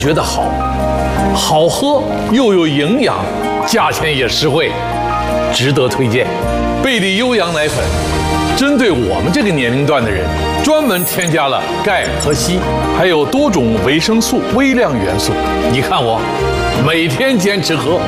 觉得好，好喝又有营养，价钱也实惠，值得推荐。贝利优羊奶粉，针对我们这个年龄段的人，专门添加了钙和硒，还有多种维生素、微量元素。你看我，每天坚持喝。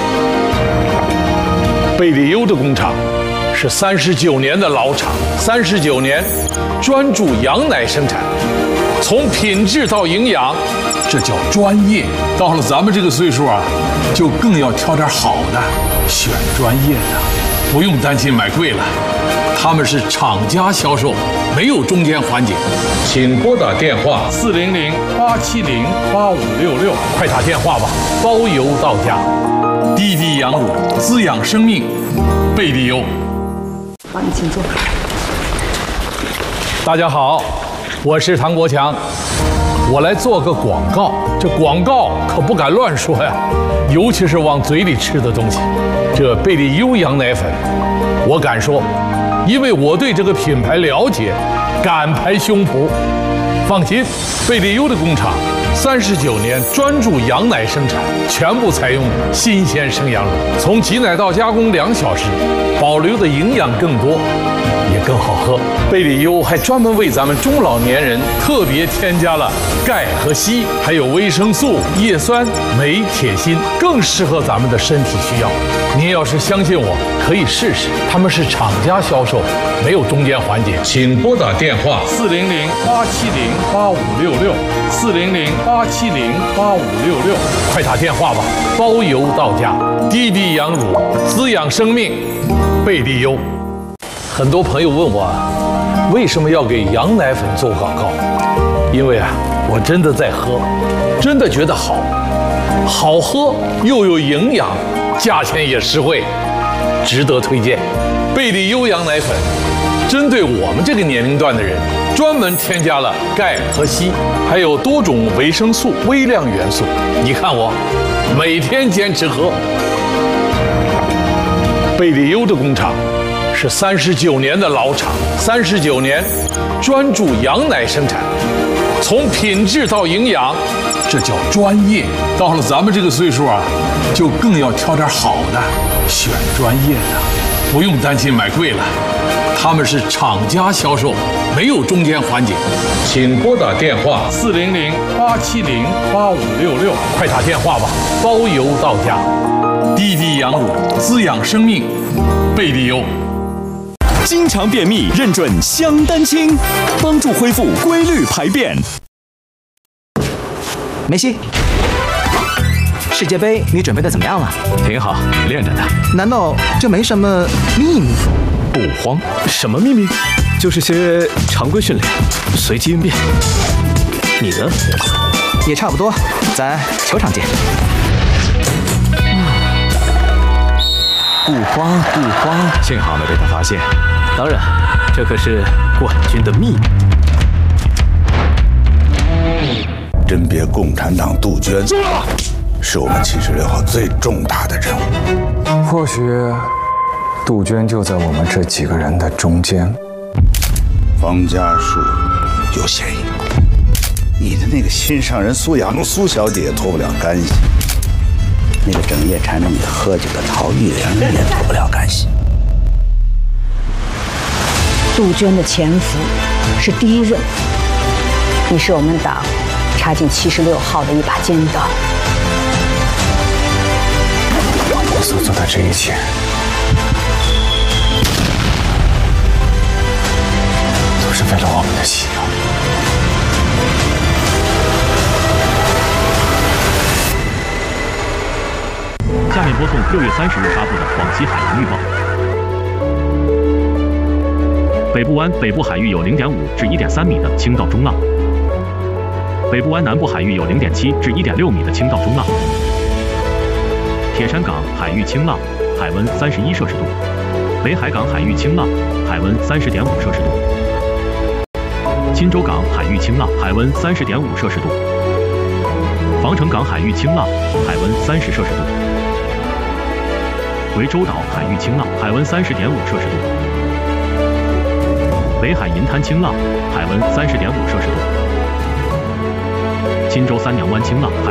贝利优的工厂是39年的老厂，39年专注羊奶生产，从品质到营养，这叫专业。到了咱们这个岁数啊，就更要挑点好的，选专业的，不用担心买贵了。他们是厂家销售，没有中间环节。请拨打电话400-870-8566，快打电话吧，包邮到家。滴滴羊乳，滋养生命，贝利优。 好，你请坐。 大家好，我是唐国强，我来做个广告。这广告可不敢乱说呀，尤其是往嘴里吃的东西。这贝利优羊奶粉，我敢说，因为我对这个品牌了解，敢拍胸脯。放心，贝利优的工厂39年专注羊奶生产，全部采用新鲜生羊乳，从挤奶到加工2小时，保留的营养更多，也更好喝。贝利优还专门为咱们中老年人特别添加了钙和硒，还有维生素、叶酸、镁、铁、锌，更适合咱们的身体需要。您要是相信我，可以试试。他们是厂家销售，没有中间环节。请拨打电话400-870-8566，400-870-8566，快打电话吧，包邮到家。滴滴羊乳，滋养生命，贝利优。很多朋友问我，为什么要给羊奶粉做广告？因为啊，我真的在喝，真的觉得好，好喝又有营养，价钱也实惠，值得推荐。贝利优羊奶粉，针对我们这个年龄段的人，专门添加了钙和硒，还有多种维生素、微量元素。你看我，每天坚持喝。贝利优的工厂是39年的老厂，39年专注羊奶生产，从品质到营养，这叫专业。到了咱们这个岁数啊，就更要挑点好的，选专业的，不用担心买贵了。他们是厂家销售，没有中间环节。请拨打电话400-870-8566，快打电话吧，包邮到家。滴滴羊乳，滋养生命，贝利优。 经常便秘，认准香丹清，帮助恢复规律排便。 梅西，世界杯你准备的怎么样了？ 挺好，练着呢。 难道这没什么秘密？ 不慌，什么秘密？就是些常规训练，随机应变。你呢？ 也差不多，咱球场见。 不慌不慌，幸好没被他发现。当然，这可是冠军的秘密。 甄别共产党杜鹃，是我们76号最重大的任务。 或许杜鹃就在我们这几个人的中间。 方家树有嫌疑，你的那个心上人苏雅露苏小姐脱不了干系，那个整夜缠着你喝酒的陶玉玲也脱不了干系。 杜鹃的潜伏是第一任务，你是我们党插进76号的一把尖刀。 我所做的这一切，都是为了我们的希望。 下面播送6月30日发布的广西海洋预报。北部湾北部海域有0.5至1.3米的轻到中浪，北部湾南部海域有0.7至1.6米的轻到中浪。铁山港海域清浪，海温31摄氏度；北海港海域清浪，海温30.5摄氏度；钦州港海域清浪，海温30.5摄氏度；防城港海域清浪，海温30摄氏度；涠洲岛海域清浪，海温30.5摄氏度；北海银滩清浪，海温30.5摄氏度；钦州三娘湾清浪，海